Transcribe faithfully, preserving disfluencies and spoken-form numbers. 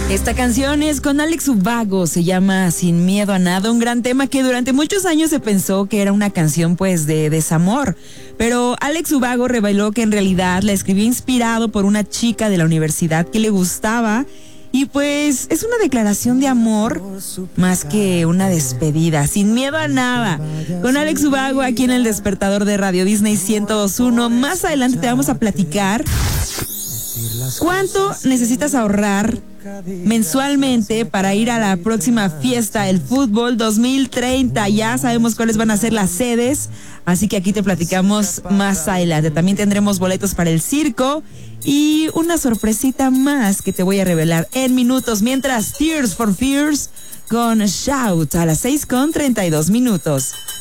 Esta canción es con Alex Ubago, se llama Sin Miedo a Nada, un gran tema que durante muchos años se pensó que era una canción pues de desamor, pero Alex Ubago reveló que en realidad la escribió inspirado por una chica de la universidad que le gustaba y pues es una declaración de amor más que una despedida. Sin miedo a nada, con Alex Ubago aquí en El Despertador de Radio Disney ciento dos punto uno. Más adelante te vamos a platicar cuánto necesitas ahorrar mensualmente para ir a la próxima fiesta, el Fútbol dos mil treinta. Ya sabemos cuáles van a ser las sedes, así que aquí te platicamos más adelante. También tendremos boletos para el circo y una sorpresita más que te voy a revelar en minutos. Mientras, Tears for Fears con Shout a las seis con treinta y dos minutos.